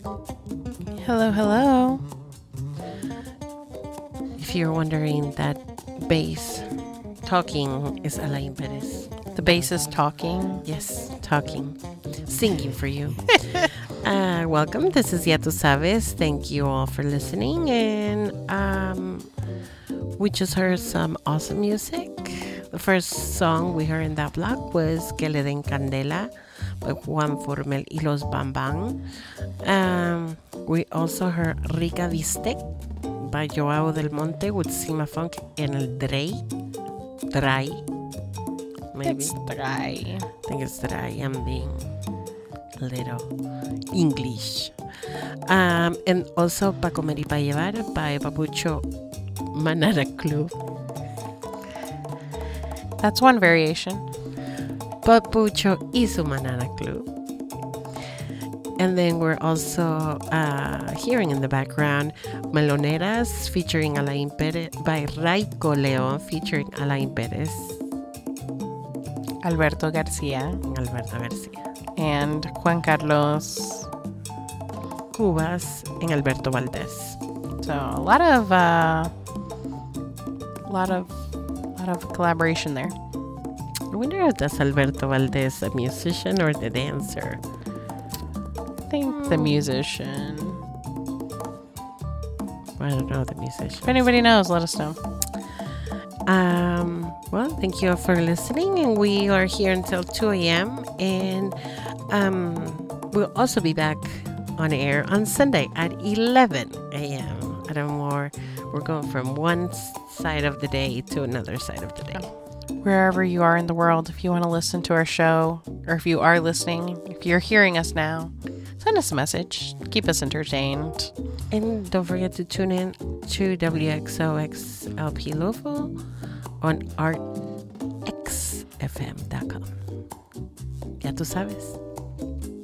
Hello, hello. If you're wondering, that bass talking is Alain Perez. The bass is talking. Yes, talking, singing for you. Welcome. This is Ya Tu Sabes. Thank you all for listening. And we just heard some awesome music. The first song we heard in that block was Que le den candela by Juan Formel y los Bambang. We also heard Rica Bistec by Joao del Monte with Sima Funk and El Dry. Maybe. It's dry. I think it's dry. I'm being a little English. And also Pa Comer y Pa Llevar by Papucho Manana Club. That's one variation. Papucho y su Manana Club. And then we're also hearing in the background Meloneras featuring Alain Perez by Raico León featuring Alain Perez. Alberto Garcia. Alberto Garcia. And Juan Carlos. Cubas and Alberto Valdez. So a lot of collaboration there. I wonder if that's Alberto Valdez a musician or the dancer. I think the musician. I don't know the musician. If anybody knows, let us know. Well, thank you all for listening, and we are here until 2 a.m. And we'll also be back on air on Sunday at 11 a.m. I don't know, we're going from one side of the day to another side of the day. Wherever you are in the world, if you want to listen to our show, or if you are listening, if you're hearing us now, send us a message. Keep us entertained. And don't forget to tune in to WXOXLP Louisville on artxfm.com. Ya tu sabes.